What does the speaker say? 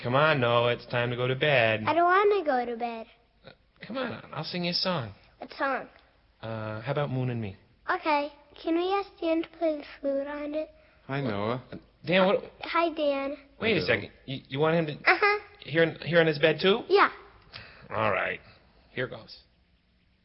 Come on, Noah. It's time to go to bed. I don't want to go to bed. Come on. I'll sing you a song. What song? How about Moon and Me? Okay. Can we ask Dan to play the flute on it? Hi, Noah. Dan, what... Hi, Dan. Wait a second. You want him to... Uh-huh. Here in his bed, too? Yeah. All right. Here goes.